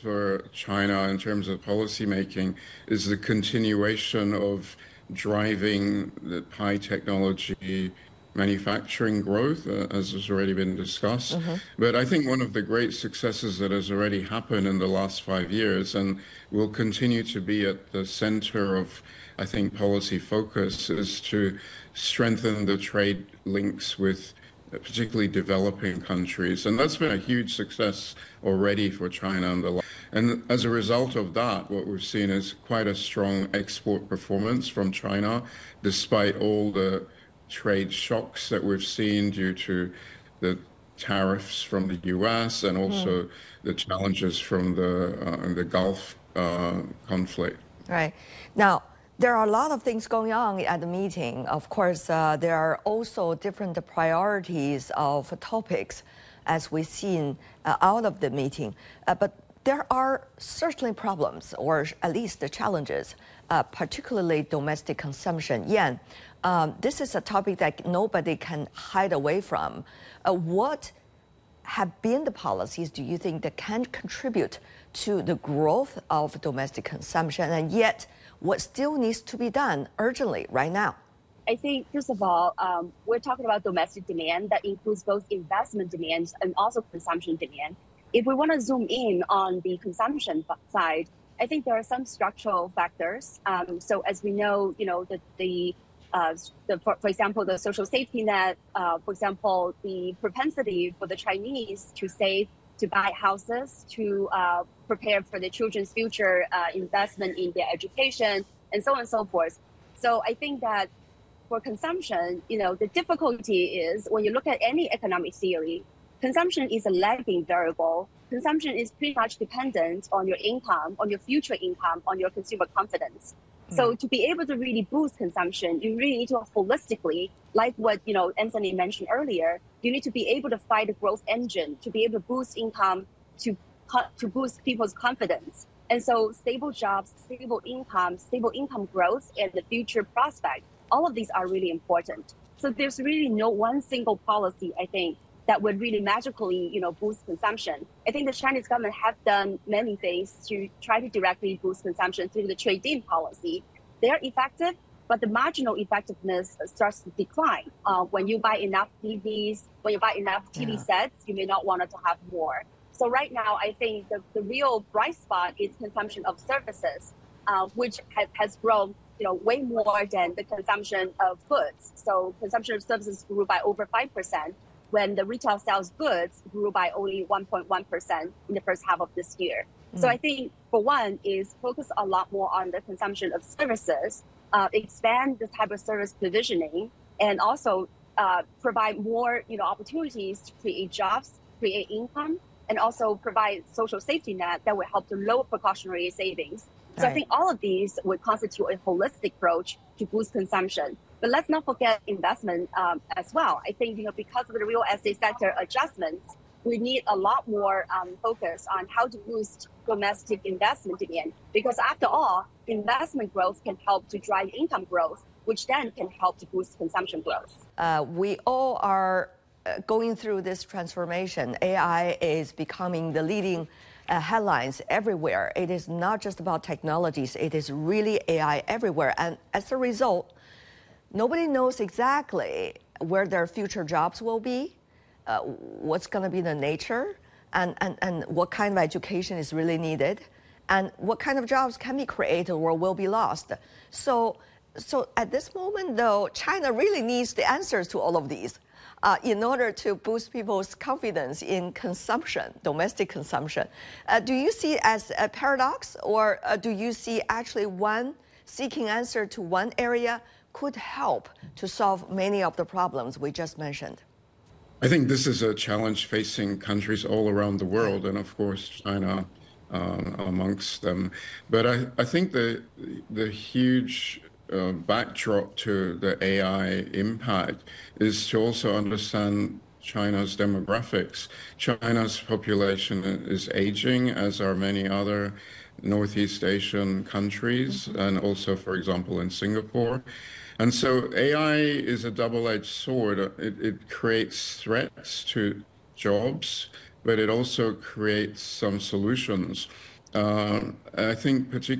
for China in terms of policy making is the continuation of driving the high technology manufacturing growth, as has already been discussed. But I think one of the great successes that has already happened in the last 5 years and will continue to be at the center of, I think, policy focus is to strengthen the trade links with particularly developing countries. And that's been a huge success already for China. And as a result of that, what we've seen is quite a strong export performance from China, despite all the trade shocks that we've seen due to the tariffs from the US and also the challenges from the Gulf conflict. Right. Now, there are a lot of things going on at the meeting. Of course, there are also different priorities of topics as we've seen out of the meeting. But there are certainly problems, or at least the challenges, particularly domestic consumption. Yan, this is a topic that nobody can hide away from. What have been the policies, do you think, that can contribute to the growth of domestic consumption, and yet what still needs to be done urgently right now? I think, first of all, we're talking about domestic demand that includes both investment demand and also consumption demand. If we want to zoom in on the consumption side, I think there are some structural factors. So as we know, for example, the social safety net, for example, the propensity for the Chinese to save, to buy houses, to prepare for their children's future, investment in their education, and so on and so forth. So I think that for consumption, the difficulty is when you look at any economic theory, consumption is a lagging variable. Consumption is pretty much dependent on your income, on your future income, on your consumer confidence. So to be able to really boost consumption, you really need to holistically, like what Anthony mentioned earlier, you need to be able to find a growth engine, to be able to boost income, to boost people's confidence. And so stable jobs, stable income growth, and the future prospect, all of these are really important. So there's really no one single policy, I think, that would really magically, boost consumption. I think the Chinese government have done many things to try to directly boost consumption through the trade-in policy. They're effective, but the marginal effectiveness starts to decline. When you buy enough TVs, when you buy enough TV sets, you may not want to have more. So right now, I think the real bright spot is consumption of services, which has grown way more than the consumption of goods. So consumption of services grew by over 5%, when the retail sales goods grew by only 1.1% in the first half of this year. So I think, for one, is focus a lot more on the consumption of services, expand the type of service provisioning, and also provide more opportunities to create jobs, create income, and also provide social safety net that will help to lower precautionary savings. So I think all of these would constitute a holistic approach to boost consumption. But let's not forget investment as well. I think because of the real estate sector adjustments, we need a lot more focus on how to boost domestic investment demand. Because after all, investment growth can help to drive income growth, which then can help to boost consumption growth. We all are going through this transformation. AI is becoming the leading headlines everywhere. It is not just about technologies. It is really AI everywhere. And as a result, nobody knows exactly where their future jobs will be, what's going to be the nature, and what kind of education is really needed, and what kind of jobs can be created or will be lost. So at this moment, though, China really needs the answers to all of these in order to boost people's confidence in consumption, domestic consumption. Do you see it as a paradox, or do you see actually one seeking answer to one area could help to solve many of the problems we just mentioned? I think this is a challenge facing countries all around the world, and of course China amongst them. But I think the huge backdrop to the AI impact is to also understand China's demographics. China's population is aging, as are many other Northeast Asian countries, and also, for example, in Singapore. And so AI is a double-edged sword. It creates threats to jobs but it also creates some solutions. I think particularly